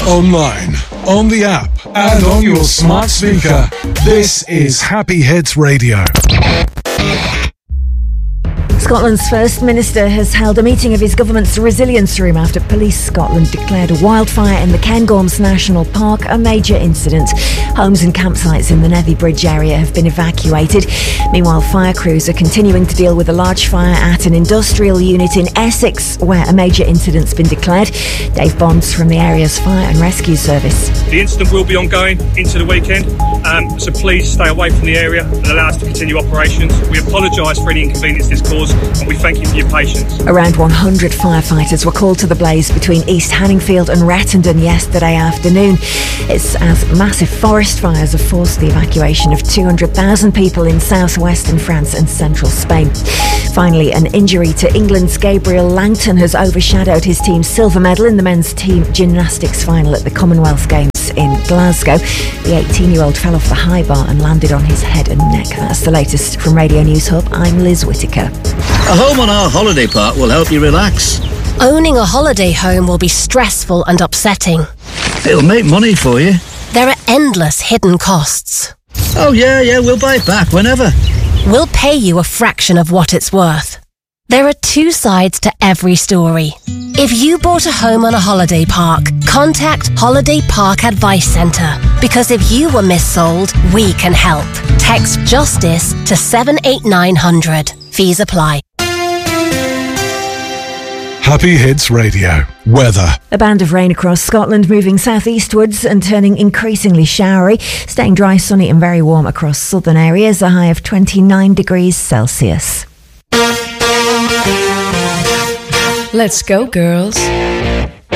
Online, on the app, and on your smart speaker. This is Happy Hits Radio. Scotland's First Minister has held a meeting of his government's resilience room after Police Scotland declared a wildfire in the Cairngorms National Park a major incident. Homes and campsites in the Nethy Bridge area have been evacuated. Meanwhile, fire crews are continuing to deal with a large fire at an industrial unit in Essex, where a major incident's been declared. Dave Bonds from the area's Fire and Rescue Service. The incident will be ongoing into the weekend, so please stay away from the area and allow us to continue operations. We apologise for any inconvenience this caused, and we thank you for your patience. Around 100 firefighters were called to the blaze between East Hanningfield and Rettendon yesterday afternoon. It's as massive forest fires have forced the evacuation of 200,000 people in southwestern France and central Spain. Finally, an injury to England's Gabriel Langton has overshadowed his team's silver medal in the men's team gymnastics final at the Commonwealth Games in Glasgow. The 18-year-old fell off the high bar and landed on his head and neck. That's the latest from Radio News Hub. I'm Liz Whittaker. A home on our holiday park will help you relax. Owning a holiday home will be stressful and upsetting. It'll make money for you. There are endless hidden costs. Oh yeah, we'll buy it back whenever. We'll pay you a fraction of what it's worth. There are two sides to every story. If you bought a home on a holiday park, contact Holiday Park Advice Centre, because if you were missold, we can help. Text JUSTICE to 78900. Fees apply. Happy Hits Radio. Weather. A band of rain across Scotland, moving southeastwards and turning increasingly showery. Staying dry, sunny and very warm across southern areas. A high of 29 degrees Celsius. Let's go, girls.